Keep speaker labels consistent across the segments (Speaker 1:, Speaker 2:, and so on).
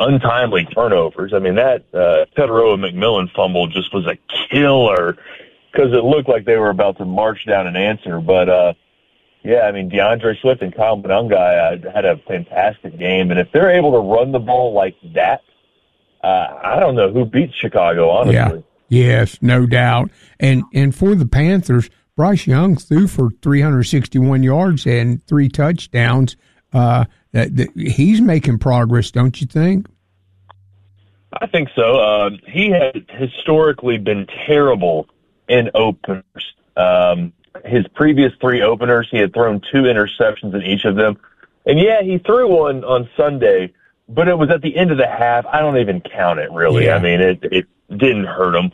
Speaker 1: untimely turnovers. I mean, that Teteroa McMillan fumble just was a killer because it looked like they were about to march down an answer. But, yeah, I mean, DeAndre Swift and Kyle Monangai had a fantastic game. And if they're able to run the ball like that, I don't know who beats Chicago, honestly.
Speaker 2: Yeah. Yes, no doubt. And for the Panthers, Bryce Young threw for 361 yards and 3 touchdowns. He's making progress, don't you think?
Speaker 1: I think so. He had historically been terrible in openers. His previous 3 openers, he had thrown 2 interceptions in each of them. And, yeah, he threw one on Sunday, but it was at the end of the half. I don't even count it, really. Yeah. I mean, it didn't hurt him.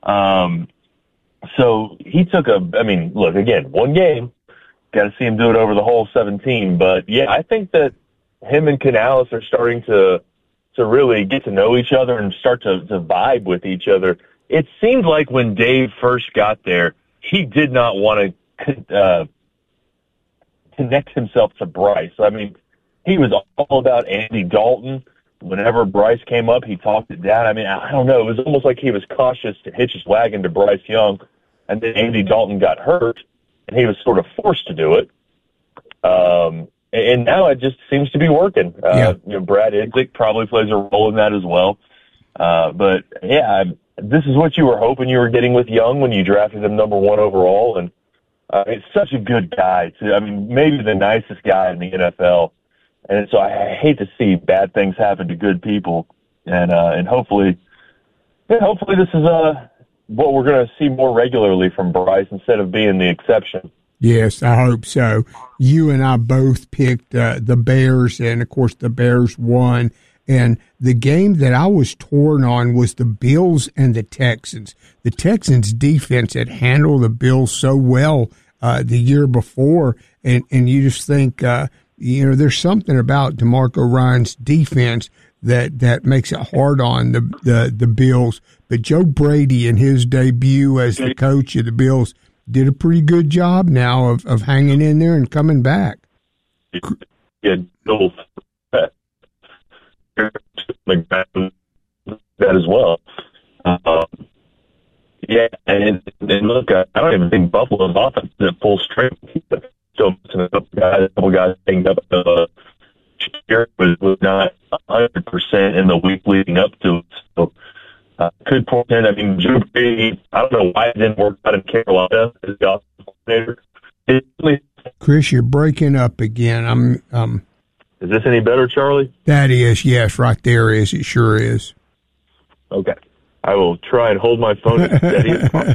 Speaker 1: So he took look, again, one game. Got to see him do it over the whole 17. But, yeah, I think that him and Canales are starting to really get to know each other and start to vibe with each other. It seemed like when Dave first got there, he did not want to connect himself to Bryce. I mean, he was all about Andy Dalton. Whenever Bryce came up, he talked it down. I mean, I don't know. It was almost like he was cautious to hitch his wagon to Bryce Young, and then Andy Dalton got hurt, and he was sort of forced to do it. And now it just seems to be working. Brad Idzik probably plays a role in that as well. But, yeah, this is what you were hoping you were getting with Young when you drafted him number 1 overall. And it's such a good guy, too. I mean, maybe the nicest guy in the NFL. And so I hate to see bad things happen to good people. And hopefully this is what we're going to see more regularly from Bryce instead of being the exception.
Speaker 2: Yes, I hope so. You and I both picked the Bears, and, of course, the Bears won. And the game that I was torn on was the Bills and the Texans. The Texans' defense had handled the Bills so well the year before, and you just think, there's something about DeMarco Ryans' defense that makes it hard on the Bills. But Joe Brady, in his debut as the coach of the Bills, did a pretty good job now of hanging in there and coming back.
Speaker 1: Yeah, Bills that as well. And look, I don't even think Buffalo's offense is at full strength. Still missing a couple guys hanged up. Was not 100% in the week leading up to it. So could portend. I mean, Joe Brady, I don't know why it didn't work out in Carolina as the offensive coordinator.
Speaker 2: Chris, you're breaking up again.
Speaker 1: Is this any better, Charlie?
Speaker 2: That is, yes, right there is. It sure is.
Speaker 1: Okay. I will try and hold my phone as steady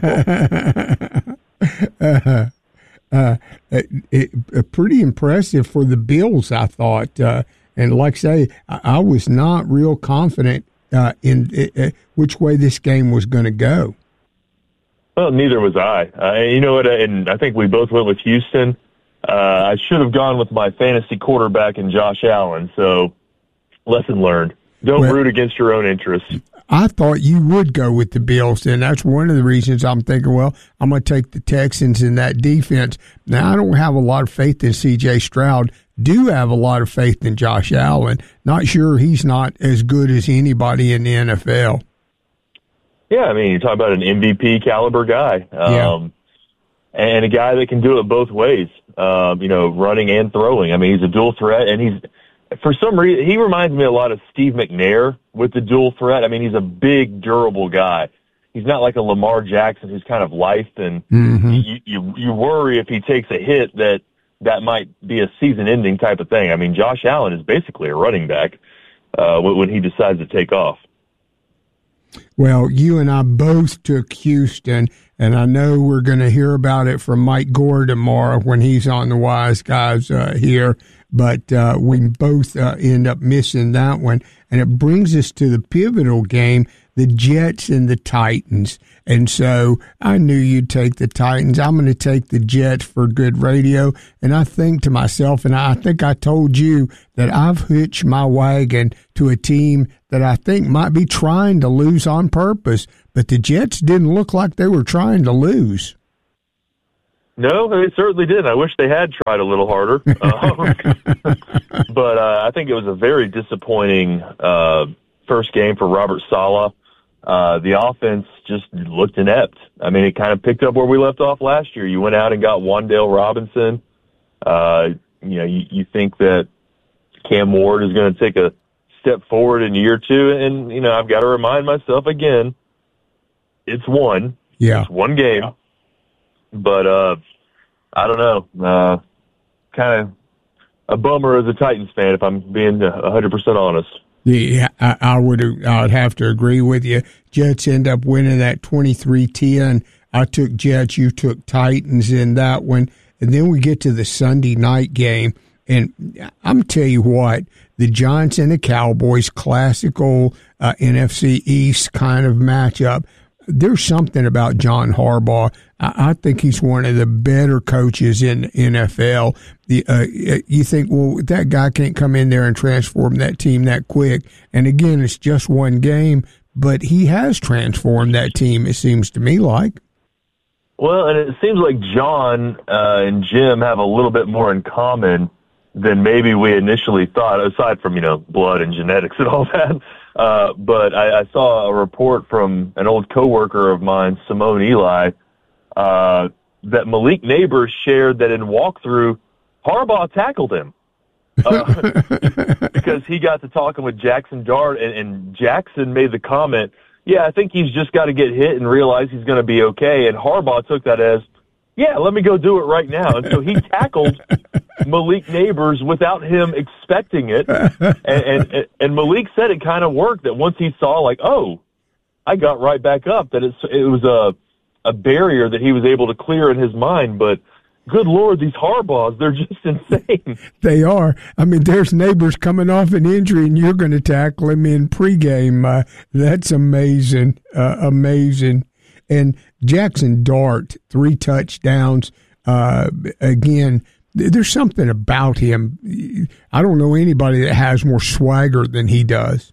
Speaker 1: as possible.
Speaker 2: Pretty impressive for the Bills, I thought. And like I say, I was not real confident in which way this game was going to go.
Speaker 1: Well, neither was I. You know what? And I think we both went with Houston. I should have gone with my fantasy quarterback in Josh Allen. So, lesson learned. Don't root against your own interests.
Speaker 2: I thought you would go with the Bills, and that's one of the reasons I'm thinking, well, I'm going to take the Texans in that defense. Now, I don't have a lot of faith in C.J. Stroud. Do have a lot of faith in Josh Allen. Not sure he's not as good as anybody in the NFL.
Speaker 1: Yeah, I mean, you're talking about an MVP caliber guy. And a guy that can do it both ways, running and throwing. I mean, he's a dual threat, and for some reason, he reminds me a lot of Steve McNair with the dual threat. I mean, he's a big, durable guy. He's not like a Lamar Jackson who's kind of lithe, and you worry if he takes a hit that might be a season-ending type of thing. I mean, Josh Allen is basically a running back when he decides to take off.
Speaker 2: Well, you and I both took Houston, and I know we're going to hear about it from Mike Gore tomorrow when he's on the Wise Guys here, but we both end up missing that one. And it brings us to the pivotal game, the Jets and the Titans. And so I knew you'd take the Titans. I'm going to take the Jets for good radio. And I think to myself, and I think I told you that I've hitched my wagon to a team that I think might be trying to lose on purpose. But the Jets didn't look like they were trying to lose.
Speaker 1: No, they certainly didn't. I wish they had tried a little harder. But I think it was a very disappointing first game for Robert Saleh. The offense just looked inept. I mean, it kind of picked up where we left off last year. You went out and got Wan'Dale Robinson. You think that Cam Ward is going to take a step forward in year two. And, I've got to remind myself again, it's one.
Speaker 2: Yeah.
Speaker 1: It's one game. Yeah. But I don't know. Kind of a bummer as a Titans fan, if I'm being 100% honest.
Speaker 2: Yeah, I would have to agree with you. Jets end up winning that 23-10. I took Jets, you took Titans in that one. And then we get to the Sunday night game. And I'm tell you what, the Giants and the Cowboys, classical NFC East kind of matchup. There's something about John Harbaugh. I think he's one of the better coaches in NFL. You think, well, that guy can't come in there and transform that team that quick. And again, it's just one game, but he has transformed that team, it seems to me like.
Speaker 1: Well, and it seems like John and Jim have a little bit more in common than maybe we initially thought, aside from, blood and genetics and all that. But I saw a report from an old coworker of mine, Simone Eli, that Malik Neighbors shared that in walkthrough, Harbaugh tackled him because he got to talking with Jackson Dart, and Jackson made the comment, I think he's just got to get hit and realize he's going to be okay. And Harbaugh took that as, let me go do it right now. And so he tackled Malik Neighbors without him expecting it. And Malik said it kind of worked, that once he saw, like, oh, I got right back up, that it was a barrier that he was able to clear in his mind. But good Lord, these Harbaughs, they're just insane.
Speaker 2: They are. I mean, there's Neighbors coming off an injury, and you're going to tackle him in pregame. That's amazing. Amazing. And Jackson Dart, 3 touchdowns. Again, there's something about him. I don't know anybody that has more swagger than he does.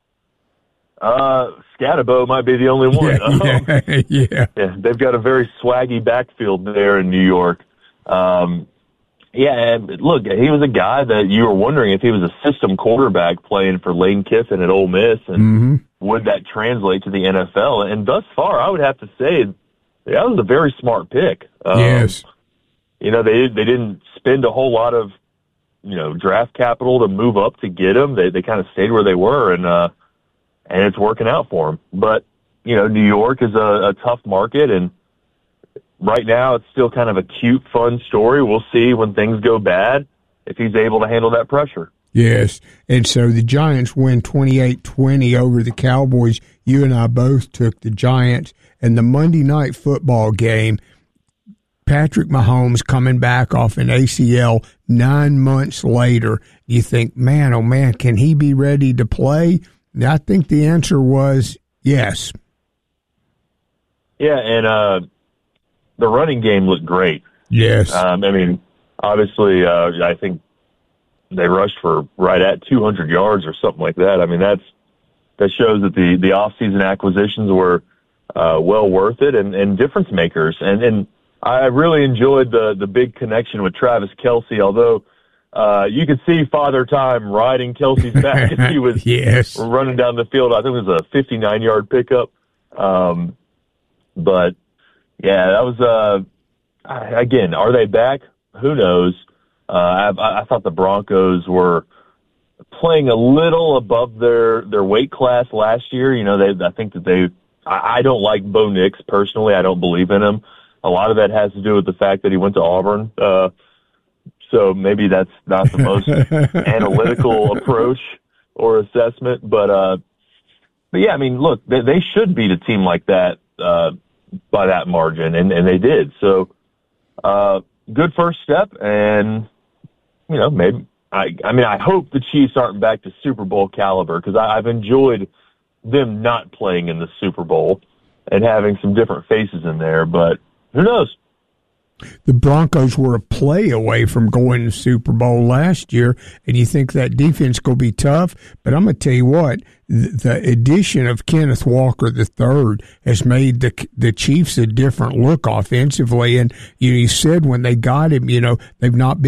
Speaker 1: Scatterbo might be the only one.
Speaker 2: Yeah.
Speaker 1: They've got a very swaggy backfield there in New York. And look, he was a guy that you were wondering if he was a system quarterback playing for Lane Kiffin at Ole Miss, and would that translate to the NFL? And thus far, I would have to say that was a very smart pick.
Speaker 2: Yes.
Speaker 1: They didn't spend a whole lot of, draft capital to move up to get him. They kind of stayed where they were, and it's working out for him. But, New York is a tough market, and right now it's still kind of a cute, fun story. We'll see when things go bad if he's able to handle that pressure.
Speaker 2: Yes, and so the Giants win 28-20 over the Cowboys. You and I both took the Giants. And the Monday night football game, Patrick Mahomes coming back off an ACL 9 months later. You think, man, oh man, can he be ready to play? I think the answer was yes.
Speaker 1: Yeah, and the running game looked great.
Speaker 2: Yes.
Speaker 1: Obviously, I think they rushed for right at 200 yards or something like that. I mean, that shows that the off-season acquisitions were well worth it and difference makers. And I really enjoyed the big connection with Travis Kelce, although you could see Father Time riding Kelce's back as he was running down the field. I think it was a 59-yard pickup. But, yeah, that was again, are they back? Who knows? I thought the Broncos were playing a little above their weight class last year. I think that I don't like Bo Nix personally. I don't believe in him. A lot of that has to do with the fact that he went to Auburn. So maybe that's not the most analytical approach or assessment. But yeah, I mean, look, they should beat a team like that by that margin, and they did. So good first step, and maybe I hope the Chiefs aren't back to Super Bowl caliber, because I've enjoyed them not playing in the Super Bowl and having some different faces in there, but who knows?
Speaker 2: The Broncos were a play away from going to Super Bowl last year, and you think that defense going to be tough. But I'm going to tell you what, the addition of Kenneth Walker III has made the Chiefs a different look offensively. And you said when they got him, they've not been